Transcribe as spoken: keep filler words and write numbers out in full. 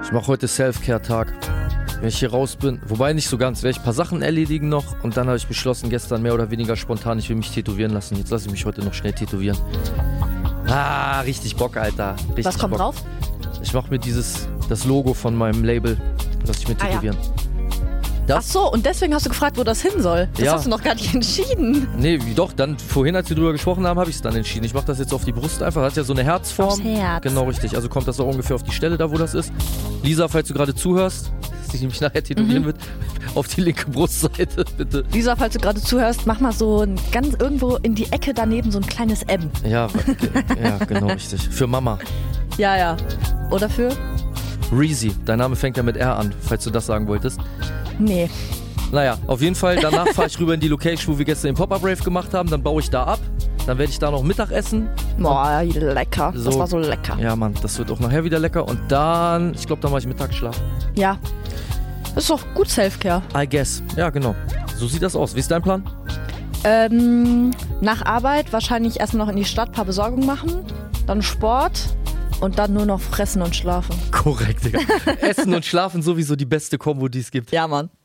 Ich mache heute Self-Care-Tag. Wenn ich hier raus bin, wobei nicht so ganz, werde ich ein paar Sachen erledigen noch und dann habe ich beschlossen, gestern mehr oder weniger spontan, ich will mich tätowieren lassen. Jetzt lasse ich mich heute noch schnell tätowieren. Ah, richtig Bock, Alter. Richtig Was kommt Bock. drauf? Ich mache mir dieses, das Logo von meinem Label, lasse ich mir Ah, ja. tätowieren. Ach Das? so, und deswegen hast du gefragt, wo das hin soll. Das Ja. hast du noch gar nicht entschieden. Nee, wie doch, dann vorhin, als wir drüber gesprochen haben, habe ich es dann entschieden. Ich mache das jetzt auf die Brust einfach, hat ja so eine Herzform. Aufs Herz. Genau, richtig. Also kommt das auch ungefähr auf die Stelle da, wo das ist. Lisa, falls du gerade zuhörst, dass ich mich nachher tätowieren Mhm. wird, auf die linke Brustseite, bitte. Lisa, falls du gerade zuhörst, mach mal so ein ganz irgendwo in die Ecke daneben so ein kleines M. Ja, ja, genau, richtig. Für Mama. Ja, ja. Oder für? Reezy, dein Name fängt ja mit R an, falls du das sagen wolltest. Nee. Naja, auf jeden Fall, danach fahre ich rüber in die Location, wo wir gestern den Pop-Up-Rave gemacht haben, dann baue ich da ab, dann werde ich da noch Mittag essen. Boah, lecker. So. Das war so lecker. Ja, Mann, das wird auch nachher wieder lecker und dann, ich glaube, dann mache ich Mittagsschlaf. Ja. Das ist doch gut Selfcare. I guess. Ja, genau. So sieht das aus. Wie ist dein Plan? Ähm, nach Arbeit wahrscheinlich erstmal noch in die Stadt ein paar Besorgungen machen, dann Sport und dann nur noch fressen und schlafen. Korrekt, Digga. Essen und Schlafen sowieso die beste Kombo, die es gibt. Ja, Mann.